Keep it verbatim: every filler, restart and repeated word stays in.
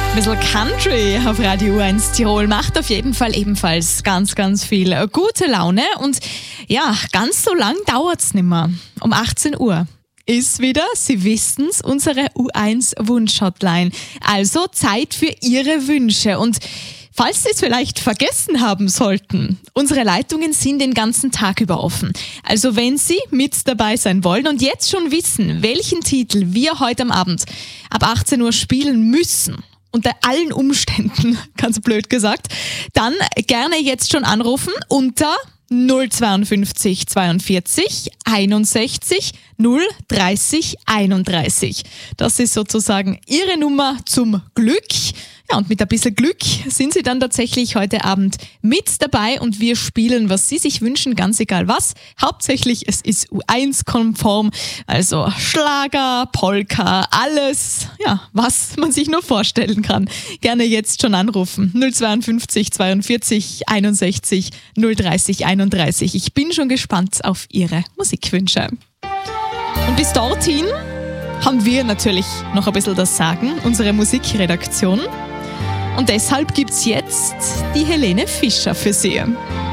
Ein bisschen Country auf Radio eins Tirol macht auf jeden Fall ebenfalls ganz, ganz viel gute Laune. Und ja, ganz so lang dauert's nicht mehr. Um achtzehn Uhr ist wieder, Sie wissen's, unsere U eins Wunsch-Hotline. Also Zeit für Ihre Wünsche. Und falls Sie es vielleicht vergessen haben sollten, unsere Leitungen sind den ganzen Tag über offen. Also wenn Sie mit dabei sein wollen und jetzt schon wissen, welchen Titel wir heute am Abend ab achtzehn Uhr spielen müssen, unter allen Umständen, ganz blöd gesagt, dann gerne jetzt schon anrufen unter null zweiundfünfzig zweiundvierzig einundsechzig null dreißig einunddreißig. Das ist sozusagen Ihre Nummer zum Glück. Ja, und mit ein bisschen Glück sind Sie dann tatsächlich heute Abend mit dabei und wir spielen, was Sie sich wünschen, ganz egal was. Hauptsächlich, es ist U eins konform, also Schlager, Polka, alles, ja, was man sich nur vorstellen kann. Gerne jetzt schon anrufen. null zweiundfünfzig zweiundvierzig einundsechzig null dreißig einunddreißig. Ich bin schon gespannt auf Ihre Musikwünsche. Und bis dorthin haben wir natürlich noch ein bisschen das Sagen, unsere Musikredaktion. Und deshalb gibt's jetzt die Helene Fischer für Sie.